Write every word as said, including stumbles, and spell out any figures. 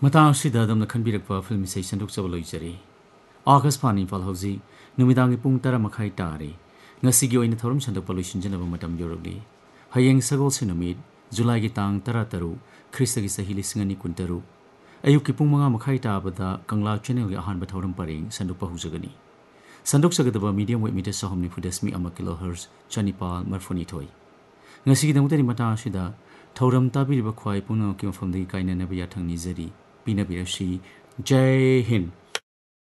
ꯃꯇꯥꯡ ꯑꯁꯤꯗ ꯑꯗꯣꯝꯅ ꯈꯟꯕꯤꯔꯛꯄ ꯐꯤꯜꯝ ꯏꯁꯩ ꯁꯟꯗꯣꯛꯆꯕ ꯂꯣꯏꯖꯔꯤ꯫ ꯑꯥꯀꯥꯁꯕꯥꯅꯤ ꯏꯝꯐꯥꯜ ꯍꯧꯖꯤꯛ ꯅꯨꯃꯤꯗꯥꯡꯒꯤ ꯄꯨꯡ ꯇꯔꯥ ꯃꯈꯥꯏ ꯇꯥꯔꯦ꯫ ꯉꯁꯤꯒꯤ ꯑꯣꯏꯅ ꯊꯧꯔꯝ ꯁꯟꯗꯣꯛꯄ ꯂꯣꯏꯁꯤꯟꯖꯅꯕ ꯃꯇꯝ ꯌꯧꯔꯛꯂꯤ꯫ ꯍꯌꯦꯡ ꯁꯒꯣꯜꯁꯦꯟ ꯅꯨꯃꯤꯠ ꯖꯨꯂꯥꯏꯒꯤ ꯇꯥꯡ ꯇꯔꯥ ꯇꯔꯨꯛ ꯈ꯭ꯔꯤꯁꯇꯒꯤ ꯆꯍꯤ ꯂꯤꯁꯤꯡ ꯑꯅꯤ ꯀꯨꯟ ꯇꯔꯨꯛ ꯑꯌꯨꯛꯀꯤ ꯄꯨꯡ ꯃꯉꯥ ꯃꯈꯥꯏ ꯇꯥꯕꯗ ꯀꯪꯂꯥ ꯆꯦꯅꯦꯜꯒꯤ ꯑꯍꯥꯟꯕ ꯊꯧꯔꯝ ꯄꯔꯦꯡ ꯁꯟꯗꯣꯛꯄ ꯍꯧꯖꯒꯅꯤ꯫ ꯁꯟꯗꯣꯛꯆꯒꯗꯕ ꯃꯤडिꯌꯝ ꯋꯦꯕ ꯃꯤꯇꯔ ꯆꯍꯨꯝ ꯅꯤꯐꯨ ꯗꯁꯃꯤꯛ ꯑꯃ ꯀꯤꯂꯣ ꯍꯔꯁ ꯆꯅꯤꯄꯥꯜ ꯃꯔꯐꯨꯅꯤꯊꯣꯏ꯫ ꯉꯁꯤꯒꯤꯗꯃꯛꯇꯗꯤ ꯃꯇꯥꯡ ꯑꯁꯤꯗ ꯊꯧꯔꯝ ꯇꯥꯕꯤꯔꯤꯕ ꯈ꯭ꯋꯥꯏ ꯄꯨꯝꯅꯃꯛꯀꯤ ꯃꯐꯝꯗꯒꯤ ꯀꯥꯏꯅꯅꯕ ꯌꯥꯊꯪ ꯅꯤꯖꯔꯤ꯫ ꯄꯤꯅꯕꯤꯔꯁꯤ ꯖೈ ꯍꯤꯟꯗ꯫